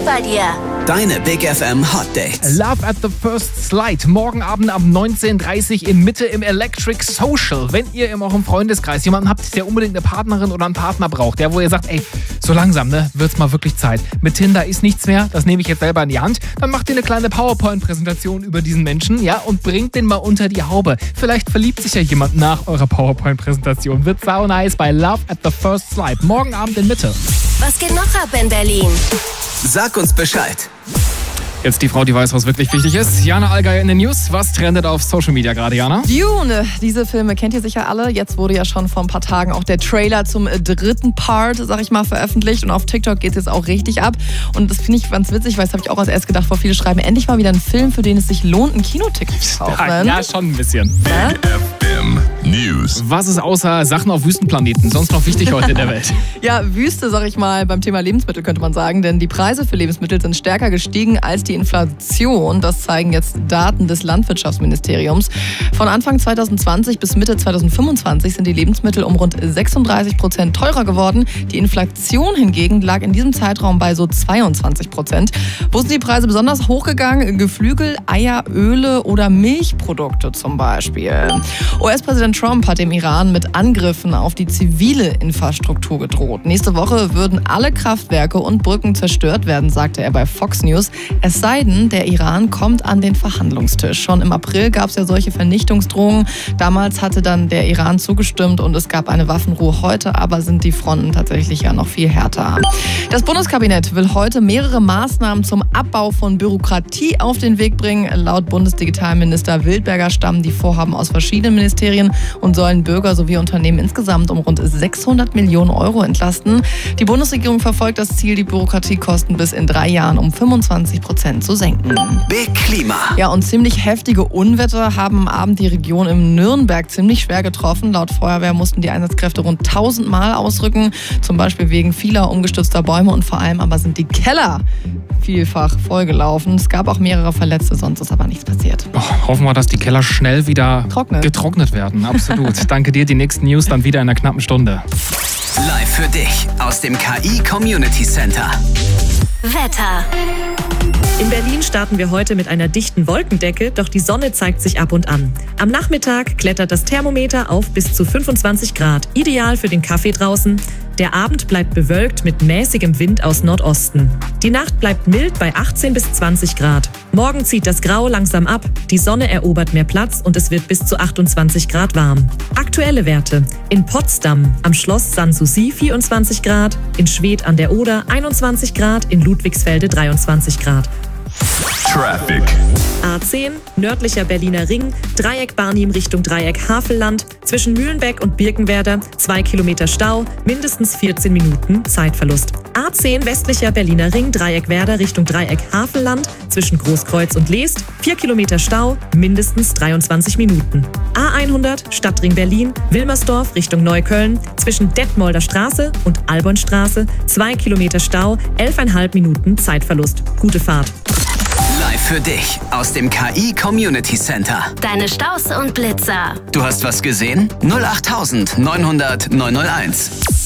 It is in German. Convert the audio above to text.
bei dir. Deine Big FM Hot Dates. Love at the First Slide. Morgen Abend ab 19:30 in Mitte im Electric Social. Wenn ihr in eurem Freundeskreis jemanden habt, der unbedingt eine Partnerin oder einen Partner braucht, der wo ihr sagt, ey, so langsam, wird's mal wirklich Zeit. Mit Tinder ist nichts mehr, das nehme ich jetzt selber in die Hand. Dann macht ihr eine kleine PowerPoint-Präsentation über diesen Menschen, ja, und bringt den mal unter die Haube. Vielleicht verliebt sich ja jemand nach eurer PowerPoint-Präsentation. Wird sau nice bei Love at the First Slide. Morgen Abend in Mitte. Was geht noch ab in Berlin? Sag uns Bescheid. Jetzt die Frau, die weiß, was wirklich wichtig ist. Jana Allgeier in den News. Was trendet auf Social Media gerade, Jana? Dune, diese Filme kennt ihr sicher alle. Jetzt wurde ja schon vor ein paar Tagen auch der Trailer zum dritten Part, sag ich mal, veröffentlicht. Und auf TikTok geht es jetzt auch richtig ab. Und das finde ich ganz witzig, weil das habe ich auch als erst gedacht, viele schreiben endlich mal wieder einen Film, für den es sich lohnt, ein Kinoticket zu kaufen. Ja, schon ein bisschen. FM News. Was ist außer Sachen auf Wüstenplaneten sonst noch wichtig heute in der Welt? Ja, Wüste, sag ich mal, beim Thema Lebensmittel könnte man sagen. Denn die Preise für Lebensmittel sind stärker gestiegen als die Inflation. Das zeigen jetzt Daten des Landwirtschaftsministeriums. Von Anfang 2020 bis Mitte 2025 sind die Lebensmittel um rund 36% teurer geworden. Die Inflation hingegen lag in diesem Zeitraum bei so 22%. Wo sind die Preise besonders hochgegangen? Geflügel, Eier, Öle oder Milchprodukte zum Beispiel. US-Präsident Trump hat dem Iran mit Angriffen auf die zivile Infrastruktur gedroht. Nächste Woche würden alle Kraftwerke und Brücken zerstört werden, sagte er bei Fox News. Es sei denn, der Iran kommt an den Verhandlungstisch. Schon im April gab es ja solche Vernichtungsdrohungen. Damals hatte dann der Iran zugestimmt und es gab eine Waffenruhe. Heute aber sind die Fronten tatsächlich ja noch viel härter. Das Bundeskabinett will heute mehrere Maßnahmen zum Abbau von Bürokratie auf den Weg bringen. Laut Bundesdigitalminister Wildberger stammen die Vorhaben aus verschiedenen Ministerien und sollen Bürger sowie Unternehmen insgesamt um rund 600 Millionen Euro entlasten. Die Bundesregierung verfolgt das Ziel, die Bürokratiekosten bis in 3 Jahren um 25% zu senken. Big Klima. Ja, und ziemlich heftige Unwetter haben am Abend die Region im Nürnberg ziemlich schwer getroffen. Laut Feuerwehr mussten die Einsatzkräfte rund 1000 Mal ausrücken, zum Beispiel wegen vieler umgestürzter Bäume und vor allem aber sind die Keller vielfach vollgelaufen. Es gab auch mehrere Verletzte, sonst ist aber nichts passiert. Hoffen wir, dass die Keller schnell wieder getrocknet werden. Absolut. Danke dir. Die nächsten News dann wieder in einer knappen Stunde. Live für dich aus dem KI Community Center. Wetter. In Berlin starten wir heute mit einer dichten Wolkendecke, doch die Sonne zeigt sich ab und an. Am Nachmittag klettert das Thermometer auf bis zu 25 Grad, ideal für den Kaffee draußen. Der Abend bleibt bewölkt mit mäßigem Wind aus Nordosten. Die Nacht bleibt mild bei 18 bis 20 Grad. Morgen zieht das Grau langsam ab, die Sonne erobert mehr Platz und es wird bis zu 28 Grad warm. Aktuelle Werte: in Potsdam am Schloss Sanssouci 24 Grad, in Schwedt an der Oder 21 Grad, in Ludwigsfelde 23 Grad. Traffic. A10, nördlicher Berliner Ring, Dreieck Barnim Richtung Dreieck Havelland, zwischen Mühlenbeck und Birkenwerder, 2 Kilometer Stau, mindestens 14 Minuten Zeitverlust. A10, westlicher Berliner Ring, Dreieck Werder Richtung Dreieck Havelland, zwischen Großkreuz und Leest, 4 Kilometer Stau, mindestens 23 Minuten. A100, Stadtring Berlin, Wilmersdorf Richtung Neukölln, zwischen Detmolder Straße und Albornstraße, 2 Kilometer Stau, 11,5 Minuten Zeitverlust. Gute Fahrt. Live für dich aus dem KI Community Center. Deine Staus und Blitzer. Du hast was gesehen? 08900 901.